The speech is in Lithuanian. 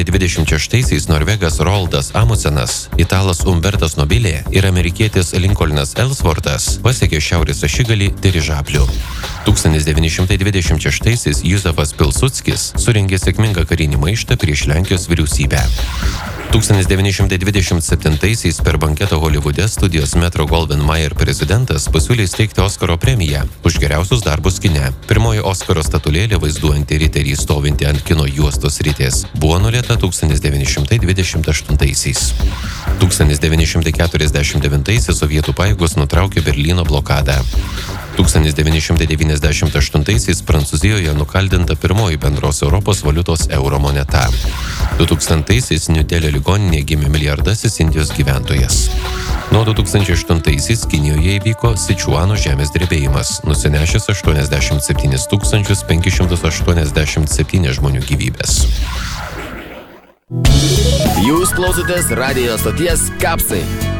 26-aisiais norvegas Roaldas Amundsenas, italas Umbertas Nobilė ir amerikietis Lincolnas Ellsworthas pasiekė šiaurės ašigalį dirižabliu. 1926-aisiais Józefas Pilsudskis surengė sėkmingą karinį maištą prieš Lenkijos vyriausybę. 1927-aisiais per banketą Holivude studijos Metro-Goldwyn-Mayer prezidentas pasiūlė įsteigti Oskaro premiją už geriausius darbus kine. Pirmoji Oskaro statulėlė vaizduojanti riterį stovintį ant kino juostos ritės buvo nulėta 1928-aisiais. 1949-aisiais sovietų pajėgos nutraukė Berlyno blokadą. 1998-aisiais Prancūzijoje nukaldinta pirmoji bendros Europos valiutos euro moneta. 2000-aisiais New Delio ligoninėje gimė milijardasis Indijos gyventojas. Nuo 2008-aisiais Kinijoje įvyko Sičuano žemės drebėjimas, nusinešęs 87 587 žmonių gyvybės. Jūs klausotės radijo stoties Kapsai.